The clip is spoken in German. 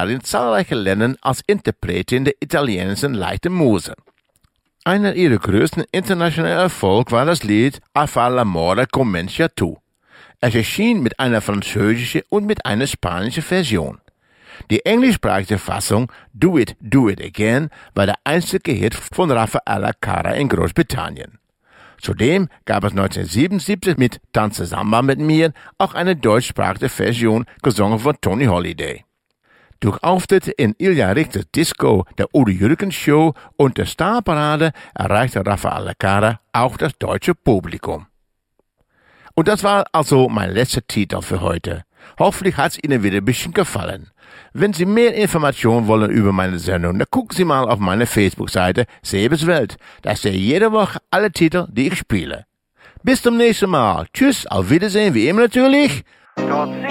Jahren in zahlreichen Ländern als Interpretin der italienischen leichten Musik. Einer ihrer größten internationalen Erfolge war das Lied A far l'amore comincia tu. Es erschien mit einer französischen und mit einer spanischen Version. Die englischsprachige Fassung Do It Again war der einzige Hit von Raffaella Cara in Großbritannien. Zudem gab es 1977 mit Tanze Samba mit mir auch eine deutschsprachige Version gesungen von Tony Holiday. Durch Auftritte in Ilja Richters Disco, der Udo Jürgens Show und der Starparade erreichte Raffaella Cara auch das deutsche Publikum. Und das war also mein letzter Titel für heute. Hoffentlich hat es Ihnen wieder ein bisschen gefallen. Wenn Sie mehr Informationen wollen über meine Sendung, dann gucken Sie mal auf meine Facebook-Seite Sebes Welt. Da sehe ich jede Woche alle Titel, die ich spiele. Bis zum nächsten Mal. Tschüss, auf Wiedersehen, wie immer natürlich.